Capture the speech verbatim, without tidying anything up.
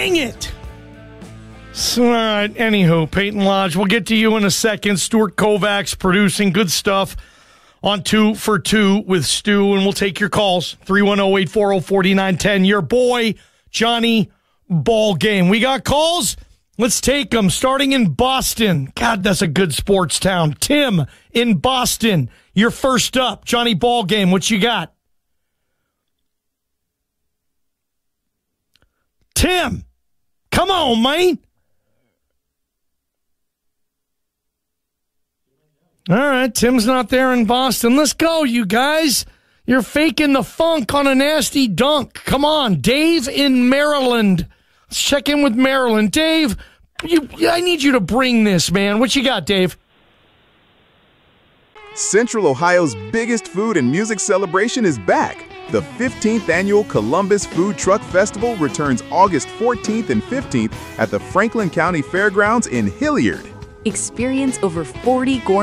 Dang it! So, all right, anywho, Peyton Lodge, we'll get to you in a second. Stuart Kovacs producing good stuff on Two for Two with Stu, and we'll take your calls. three one zero, eight four zero, four nine one zero. Your boy, Johnny Ball Game. We got calls? Let's take them. Starting in Boston. God, that's a good sports town. Tim in Boston. You're first up. Johnny Ball Game. What you got? Tim, come on, man. All right, Tim's not there in Boston. Let's go, you guys. You're faking the funk on a nasty dunk. Come on, Dave in Maryland. Let's check in with Maryland. Dave, you, I need you to bring this, man. What you got, Dave? Central Ohio's biggest food and music celebration is back. The fifteenth Annual Columbus Food Truck Festival returns August fourteenth and fifteenth at the Franklin County Fairgrounds in Hilliard. Experience over forty gourmet